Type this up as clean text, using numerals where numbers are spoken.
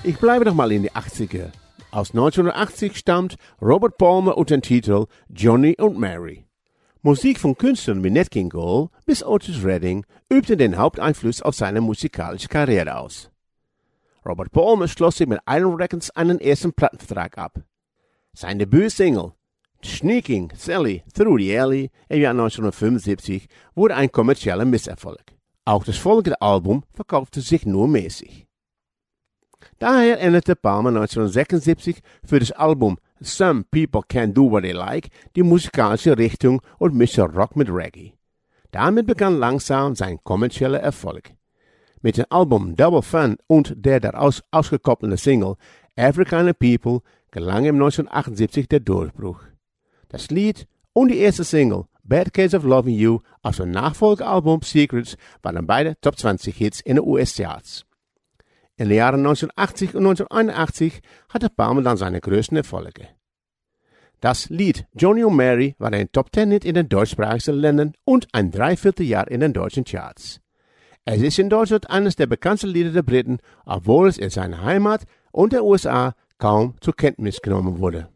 Ich bleibe noch mal in die 80er. Aus 1980 stammt Robert Palmer und den Titel Johnny und Mary. Musik von Künstlern wie Nat King Cole bis Otis Redding übte den Haupteinfluss auf seine musikalische Karriere aus. Robert Palmer schloss sich mit Island Records einen ersten Plattenvertrag ab. Sein Debütsingle Sneaking Sally Through the Alley im Jahr 1975 wurde ein kommerzieller Misserfolg. Auch das folgende Album verkaufte sich nur mäßig. Daher änderte Palmer 1976 für das Album Some People Can Do What They Like die musikalische Richtung und mischte Rock mit Reggae. Damit begann langsam sein kommerzieller Erfolg. Mit dem Album Double Fun und der daraus ausgekoppelte Single Every Kind of People gelang ihm 1978 der Durchbruch. Das Lied und die erste Single Bad Case of Loving You aus dem Nachfolgealbum Secrets waren beide Top 20 Hits in den US-Charts. In den Jahren 1980 und 1981 hatte Palmer dann seine größten Erfolge. Das Lied Johnny und Mary war ein Top 10 Hit in den deutschsprachigen Ländern und ein Dreivierteljahr in den deutschen Charts. Es ist in Deutschland eines der bekanntesten Lieder der Briten, obwohl es in seiner Heimat und der USA kaum zur Kenntnis genommen wurde.